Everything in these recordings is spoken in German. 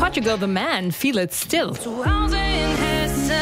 Portugal the Man, Feel It Still. Zu Hause in Hessen.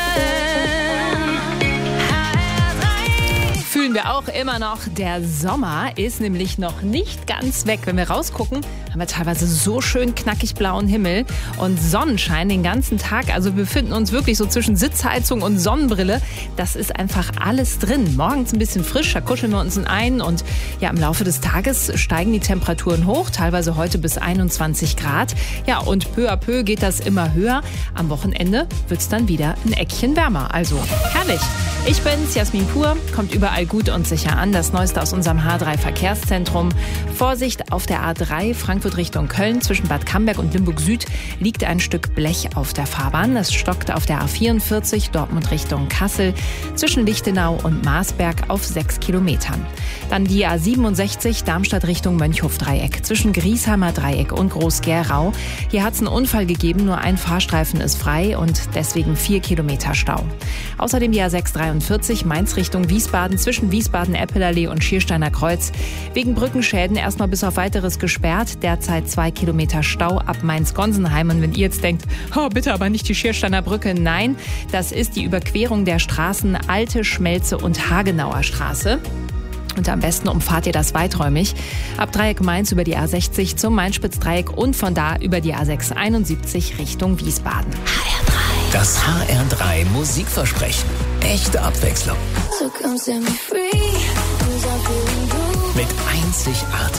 Fühlen wir auch immer noch. Der Sommer ist nämlich noch nicht ganz weg. Wenn wir rausgucken, haben wir teilweise so schön knackig blauen Himmel und Sonnenschein den ganzen Tag. Also wir befinden uns wirklich so zwischen Sitzheizung und Sonnenbrille. Das ist einfach alles drin. Morgens ein bisschen frisch, da kuscheln wir uns ein und ja, im Laufe des Tages steigen die Temperaturen hoch, teilweise heute bis 21 Grad. Ja, und peu à peu geht das immer höher. Am Wochenende wird es dann wieder ein Eckchen wärmer. Also herrlich. Ich bin's, Jasmin Pur, kommt überall gut und sicher an. Das Neueste aus unserem H3 Verkehrszentrum. Vorsicht auf der A3 Frankfurt Richtung Köln. Zwischen Bad Camberg und Limburg Süd liegt ein Stück Blech auf der Fahrbahn. Es stockt auf der A44 Dortmund Richtung Kassel. Zwischen Lichtenau und Marsberg auf 6 Kilometern. Dann die A67 Darmstadt Richtung Mönchhof-Dreieck. Zwischen Griesheimer Dreieck und Groß-Gerau. Hier hat es einen Unfall gegeben. Nur ein Fahrstreifen ist frei und deswegen 4 Kilometer Stau. Außerdem die A643 Mainz Richtung Wiesbaden zwischen Wiesbaden-Eppelallee und Schiersteiner Kreuz. Wegen Brückenschäden erstmal bis auf Weiteres gesperrt. Derzeit 2 Kilometer Stau ab Mainz-Gonsenheim. Und wenn ihr jetzt denkt, oh, bitte aber nicht die Schiersteiner Brücke. Nein, das ist die Überquerung der Straßen Alte, Schmelze und Hagenauer Straße. Und am besten umfahrt ihr das weiträumig. Ab Dreieck Mainz über die A60 zum Mainz-Spitz-Dreieck und von da über die A671 Richtung Wiesbaden. HR3. Das HR3 Musikversprechen. Echte Abwechslung. So come set me free. 'Cause I'm feeling blue. Mit einzigartigen